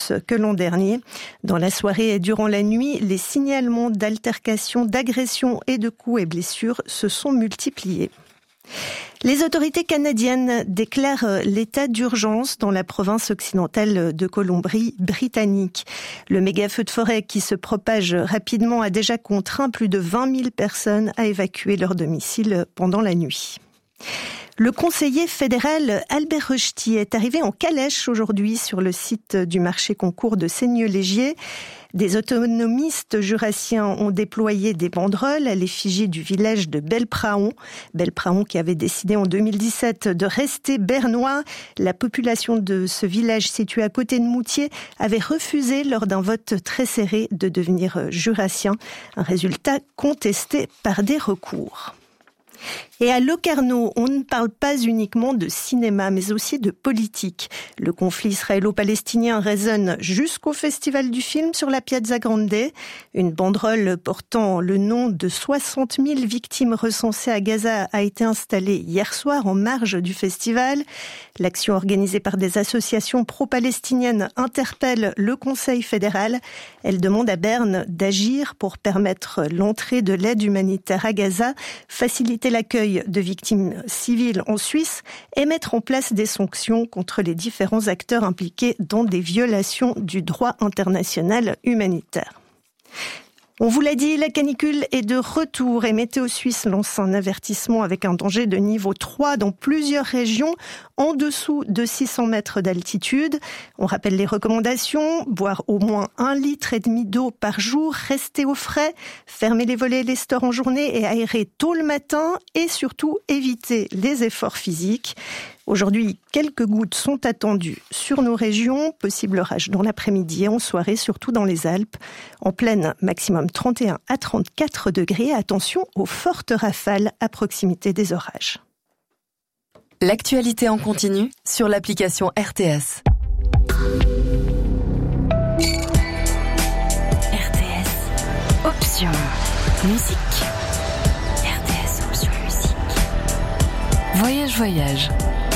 plus que l'an dernier. Dans la soirée et durant la nuit, les signalements d'altercations, d'agressions et de coups et blessures se sont multipliés. Les autorités canadiennes déclarent l'état d'urgence dans la province occidentale de Colombie-Britannique. Le méga-feu de forêt qui se propage rapidement a déjà contraint plus de 20 000 personnes à évacuer leur domicile pendant la nuit. Le conseiller fédéral Albert Rochety est arrivé en calèche aujourd'hui sur le site du marché concours de Seigneux-Légier. Des autonomistes jurassiens ont déployé des banderoles à l'effigie du village de Belpraon. Belpraon qui avait décidé en 2017 de rester bernois. La population de ce village situé à côté de Moutier avait refusé lors d'un vote très serré de devenir jurassien. Un résultat contesté par des recours. Et à Locarno, on ne parle pas uniquement de cinéma, mais aussi de politique. Le conflit israélo-palestinien résonne jusqu'au Festival du film sur la Piazza Grande. Une banderole portant le nom de 60 000 victimes recensées à Gaza a été installée hier soir en marge du festival. L'action organisée par des associations pro-palestiniennes interpelle le Conseil fédéral. Elle demande à Berne d'agir pour permettre l'entrée de l'aide humanitaire à Gaza, faciliter l'accueil de victimes civiles en Suisse et mettre en place des sanctions contre les différents acteurs impliqués dans des violations du droit international humanitaire. On vous l'a dit, la canicule est de retour et Météo Suisse lance un avertissement avec un danger de niveau 3 dans plusieurs régions en dessous de 600 mètres d'altitude. On rappelle les recommandations: boire au moins 1,5 litre d'eau par jour, rester au frais, fermer les volets et les stores en journée et aérer tôt le matin et surtout éviter les efforts physiques. Aujourd'hui, quelques gouttes sont attendues sur nos régions, possible orage dans l'après-midi et en soirée, surtout dans les Alpes. En pleine, maximum 31 à 34 degrés. Attention aux fortes rafales à proximité des orages. L'actualité en continu sur l'application RTS. RTS, option musique. RTS, option musique. Voyage.